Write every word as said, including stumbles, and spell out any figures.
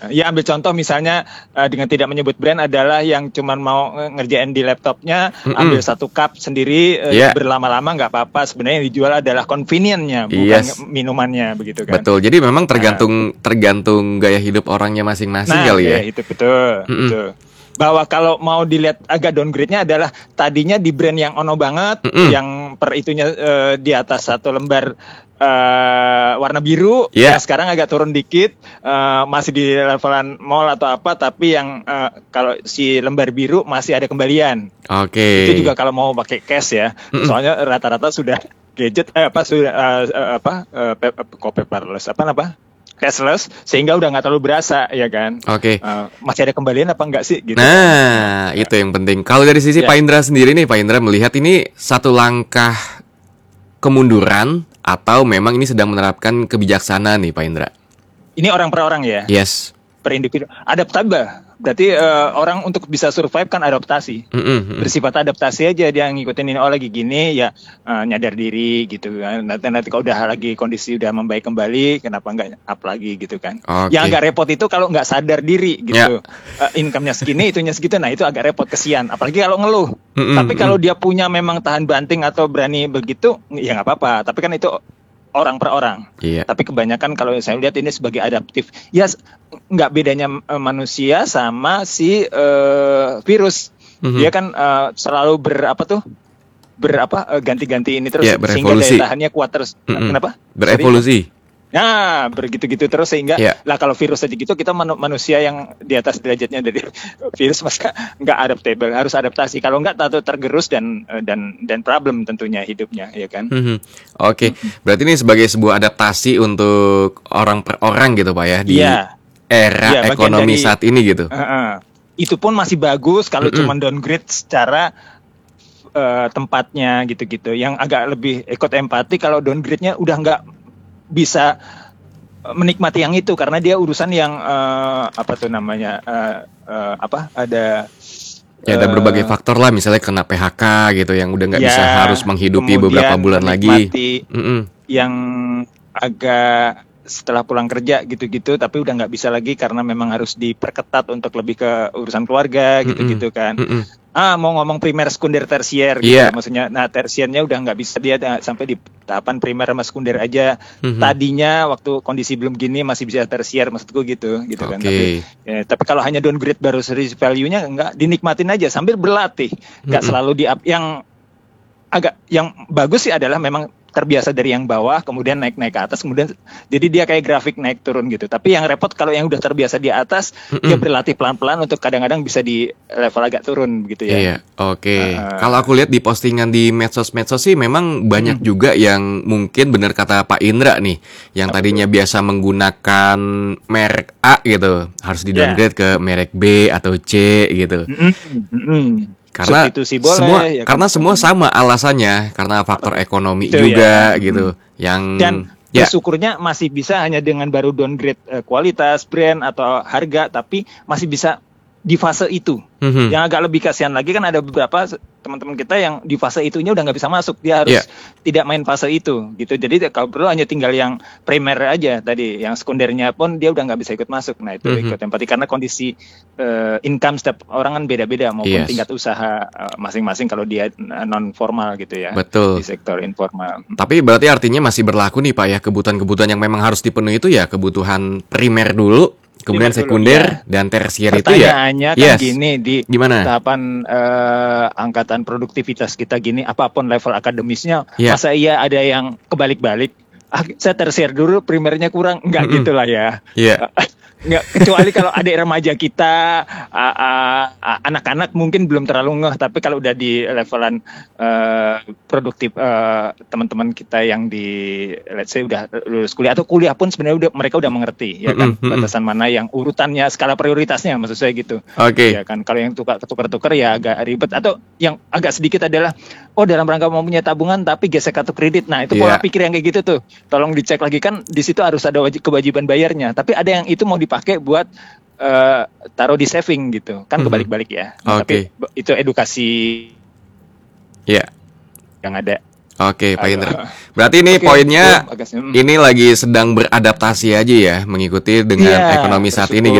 Ya ambil contoh misalnya uh, dengan tidak menyebut brand adalah yang cuman mau ngerjain di laptopnya, Mm-mm. ambil satu cup sendiri uh, Yeah. berlama-lama nggak apa-apa. Sebenarnya yang dijual adalah convenience-nya, bukan Yes. minumannya begitu kan. Betul. Jadi memang tergantung Nah, tergantung gaya hidup orangnya masing-masing nah kali ya. ya itu betul, Mm-mm. betul. Bahwa kalau mau dilihat agak downgrade-nya adalah tadinya di brand yang ono banget, Mm-mm. yang per itunya uh, di atas satu lembar uh, warna biru, Yeah. ya sekarang agak turun dikit, uh, masih di levelan mall atau apa, tapi yang uh, kalau si lembar biru masih ada kembalian. Oke. Itu juga kalau mau pakai cash ya, Mm-mm. soalnya rata-rata sudah gadget, eh, apa sudah uh, uh, apa uh, pe- kok paperless apa apa cashless, sehingga udah nggak terlalu berasa ya kan. Oke. Uh, masih ada kembalian apa enggak sih gitu. Nah, itu yang penting. Kalau dari sisi Ya. Pak Indra sendiri nih, Pak Indra melihat ini satu langkah kemunduran atau memang ini sedang menerapkan kebijaksanaan nih, Pak Indra? Ini orang per orang ya, Yes. per individu. Adaptable. Berarti uh, orang untuk bisa survive kan adaptasi. Mm-mm, mm-mm. Bersifat adaptasi aja, dia ngikutin ini, oh lagi gini ya uh, nyadar diri gitu kan. Nanti nanti kalau udah lagi kondisi udah membaik kembali, kenapa nggak up lagi gitu kan. Oke. Yang agak repot itu kalau nggak sadar diri gitu. Ya. Uh, income-nya segini, itunya segitu. Nah itu agak repot, kesian. Apalagi kalau ngeluh. Mm-mm, Tapi kalau mm-mm. dia punya memang tahan banting atau berani begitu, ya nggak apa-apa. Tapi kan itu orang per orang. Iya. Tapi kebanyakan kalau saya lihat ini sebagai adaptif. Ya nggak bedanya uh, manusia sama si uh, virus. Mhm. Dia kan uh, selalu ber apa tuh? Berapa uh, ganti-ganti ini terus Ya, sehingga berevolusi. daya tahannya kuat terus. Mm-mm. Kenapa? Berevolusi. Nah, begitu-gitu terus sehingga Ya. lah kalau virus aja gitu kita manu- manusia yang di atas derajatnya dari virus masa nggak adaptable, harus adaptasi. Kalau nggak tahu tergerus dan eh, dan dan problem tentunya hidupnya ya kan. Mhm. Oke, berarti ini sebagai sebuah adaptasi untuk orang per orang gitu, Pak ya, di Iya. era Iya, bagian ekonomi dari- saat ini gitu. Heeh. Itu pun masih bagus kalau Mm-mm. cuma downgrade secara eh, tempatnya gitu-gitu. Yang agak lebih ikut empati kalau downgrade-nya udah nggak bisa eh, menikmati yang itu karena dia urusan yang eh, apa tuh namanya eh, eh, apa ada Ya ada eh, berbagai faktor lah, misalnya kena P H K gitu yang udah nggak ya, bisa harus menghidupi kemudian beberapa bulan lagi. menikmati Mm-mm. yang agak setelah pulang kerja gitu-gitu tapi udah nggak bisa lagi karena memang harus diperketat untuk lebih ke urusan keluarga gitu-gitu kan. Mm-mm. Ah mau ngomong primer, sekunder, tersier gitu Iya. maksudnya. Nah tersiernya udah nggak bisa, dia ada- sampai di tahapan primer sama sekunder aja. Mhm. Tadinya waktu kondisi belum gini masih bisa tersier maksudku gitu gitu kan. Oke. Tapi ya, tapi kalau hanya downgrade baru series value-nya nggak, dinikmatin aja sambil berlatih. Nggak Mhm. selalu di up. Yang agak yang bagus sih adalah memang terbiasa dari yang bawah kemudian naik-naik ke atas, kemudian jadi dia kayak grafik naik turun gitu. Tapi yang repot kalau yang udah terbiasa di atas, Mm-mm. dia berlatih pelan-pelan untuk kadang-kadang bisa di level agak turun gitu ya. Iya, oke. Uh, Kalau aku lihat di postingan di medsos-medsos sih memang banyak Hmm. juga yang mungkin benar kata Pak Indra nih, yang Apa tadinya biasa menggunakan merek A gitu, harus di Ya. downgrade ke merek B atau C gitu. Mm-mm, mm-mm. Karena Substitusi boleh, semua ya kan? karena semua sama alasannya, karena faktor ekonomi Itu juga ya. gitu. Yang Dan ya, bersyukurnya masih bisa hanya dengan baru downgrade eh, kualitas, brand atau harga, tapi masih bisa di fase itu. mhm. Yang agak lebih kasihan lagi kan ada beberapa se- teman-teman kita yang di fase itunya udah nggak bisa masuk, dia harus Iya. tidak main fase itu gitu. Jadi kalau perlu hanya tinggal yang primer aja tadi, yang sekundernya pun dia udah nggak bisa ikut masuk. Nah itu Mhm. ikut empati karena kondisi eh, income setiap orang kan beda-beda maupun Yes. tingkat usaha eh, masing-masing kalau dia non formal gitu ya. Betul. Di sektor informal. Tapi berarti artinya masih berlaku nih Pak ya, kebutuhan-kebutuhan yang memang harus dipenuhi itu ya kebutuhan primer dulu, kemudian Primer dulu, sekunder ya. dan tersier itu ya. Pertanyaannya kan Yes. gini, di Gimana? tahapan eh, angkatan produktivitas kita gini, apapun level akademisnya, Iya. masa iya ada yang kebalik-balik? Ah, saya tersier dulu, primernya kurang, enggak Mm-mm. gitulah ya. Iya. Enggak, kecuali kalau adik remaja kita, ah, ah, ah, anak-anak mungkin belum terlalu ngeh, tapi kalau udah di levelan eh, produktif, eh, teman-teman kita yang di let's say udah lulus kuliah atau kuliah pun sebenarnya udah mereka udah mengerti ya kan, Mm-mm, mm-mm. batasan mana yang urutannya, skala prioritasnya maksud saya gitu. Oke. Ya kan, kalau yang tukar tukar-tukar ya agak ribet, atau yang agak sedikit adalah oh dalam rangka mau punya tabungan tapi gesek kartu kredit. Nah, itu pola Iya. pikir yang kayak gitu tuh. Tolong dicek lagi, kan di situ harus ada wajib kewajiban bayarnya. Tapi ada yang itu mau dipakai buat eh, taruh di saving gitu. Kan Mhm. kebalik-balik ya. Oke. Nah, tapi b- itu edukasi Iya. yang ada. Oke, Pak Aduh. Indra. Berarti ini Oke, poinnya belum, agak- hmm. ini lagi sedang beradaptasi aja ya, mengikuti dengan Iya, ekonomi saat ini bersyukur.